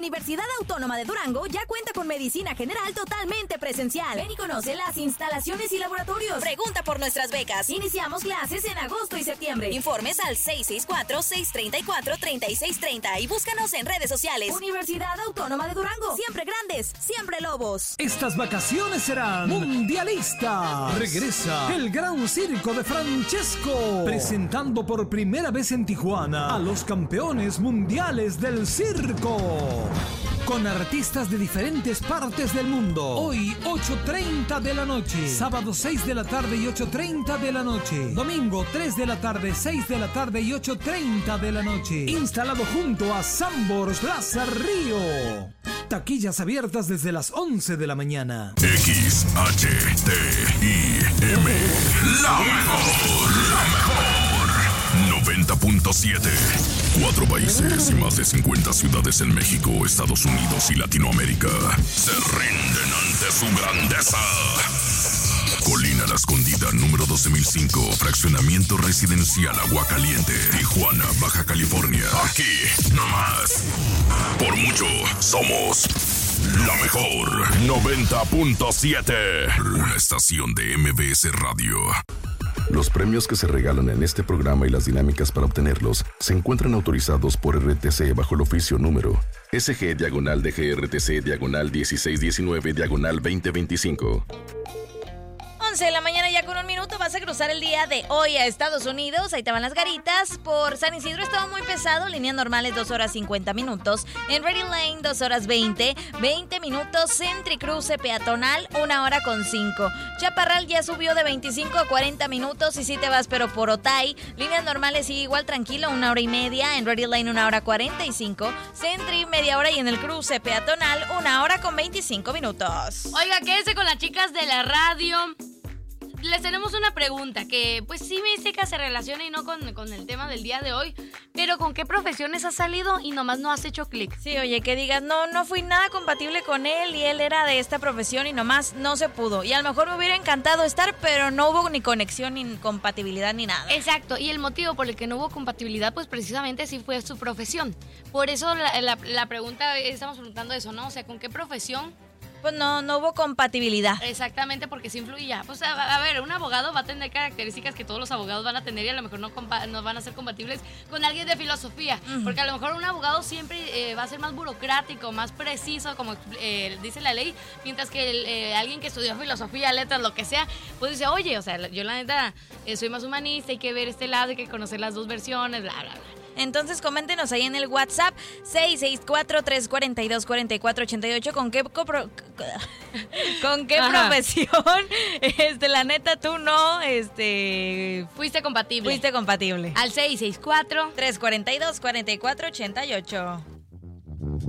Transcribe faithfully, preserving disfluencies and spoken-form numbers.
Universidad Autónoma de Durango ya cuenta con medicina general totalmente presencial. Ven y conoce las instalaciones y laboratorios. Pregunta por nuestras becas. Iniciamos clases en agosto y septiembre. Informes al seis seis cuatro, seis tres cuatro, tres seis tres cero y búscanos en redes sociales. Universidad Autónoma de Durango. Siempre grandes, siempre lobos. Estas vacaciones serán mundialistas. Regresa el Gran Circo de Francesco, presentando por primera vez en Tijuana a los campeones mundiales del circo, con artistas de diferentes partes del mundo. Hoy, ocho treinta de la noche. Sábado, seis de la tarde y ocho treinta de la noche. Domingo, tres de la tarde, seis de la tarde y ocho treinta de la noche. Instalado junto a Sambors Plaza Río. Taquillas abiertas desde las once de la mañana. X H T I M. La mejor. La mejor. noventa punto siete. Cuatro países y más de cincuenta ciudades en México, Estados Unidos y Latinoamérica se rinden ante su grandeza. Colina La Escondida, número doce mil cinco, fraccionamiento residencial Aguacaliente, Tijuana, Baja California. Aquí, nomás. Por mucho, somos la mejor. noventa punto siete. Una estación de M B S Radio. Los premios que se regalan en este programa y las dinámicas para obtenerlos se encuentran autorizados por R T C bajo el oficio número S G diagonal D G R T C diagonal dieciséis diecinueve diagonal veinte veinticinco. once de la mañana ya con un minuto. Vas a cruzar el día de hoy a Estados Unidos. Ahí te van las garitas. Por San Isidro estaba muy pesado. Líneas normales dos horas cincuenta minutos. En Ready Lane dos horas veinte. veinte minutos. Centricruce peatonal una hora con cinco. Chaparral ya subió de veinticinco a cuarenta minutos. Y si te vas pero por Otay. Líneas normales sigue igual tranquilo. Una hora y media. En Ready Lane una hora cuarenta y cinco. Centri media hora. Y en el cruce peatonal una hora con veinticinco minutos. Oiga, quédese con las chicas de la radio. Les tenemos una pregunta que pues sí me dice que se relaciona y no con, con el tema del día de hoy, pero ¿con qué profesiones has salido y nomás no has hecho clic? Sí, oye, que digas, no, no fui nada compatible con él y él era de esta profesión y nomás no se pudo. Y a lo mejor me hubiera encantado estar, pero no hubo ni conexión, ni compatibilidad, ni nada. Exacto, y el motivo por el que no hubo compatibilidad, pues precisamente sí fue su profesión. Por eso la, la, la pregunta, estamos preguntando eso, ¿no? O sea, ¿con qué profesión? Pues no, no hubo compatibilidad. Exactamente, porque sí influía. Pues a, a ver, un abogado va a tener características que todos los abogados van a tener y a lo mejor no, compa- no van a ser compatibles con alguien de filosofía. Uh-huh. Porque a lo mejor un abogado siempre eh, va a ser más burocrático, más preciso, como eh, dice la ley, mientras que el, eh, alguien que estudió filosofía, letras, lo que sea, pues dice, oye, o sea, yo la neta eh, soy más humanista, hay que ver este lado, hay que conocer las dos versiones, bla, bla, bla. Entonces coméntenos ahí en el WhatsApp seis seis cuatro, tres cuatro dos, cuatro cuatro ocho ocho con qué copro, con qué profesión este la neta tú no este fuiste compatible. Fuiste compatible. Al seis seis cuatro, tres cuatro dos, cuatro cuatro ocho ocho.